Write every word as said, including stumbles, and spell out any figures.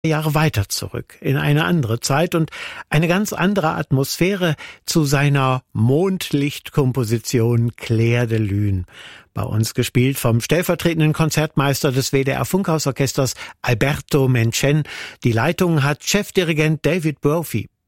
Jahre weiter zurück, in eine andere Zeit und eine ganz andere Atmosphäre zu seiner Mondlichtkomposition Clair de Lune. Bei uns gespielt vom stellvertretenden Konzertmeister des W D R Funkhausorchesters Alberto Mencen. Die Leitung hat Chefdirigent David Brophy.